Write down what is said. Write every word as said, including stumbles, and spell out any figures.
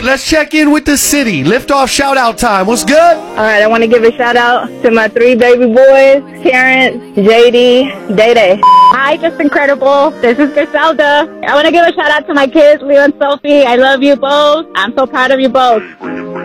let's check in with the city. Liftoff shout out time. What's good? All right, I want to give a shout out to my three baby boys, Terrence, J D, Day Day. Hi, just incredible. This is Griselda. I want to give a shout out to my kids, Leo and Sophie. I love you both. I'm so proud of you both.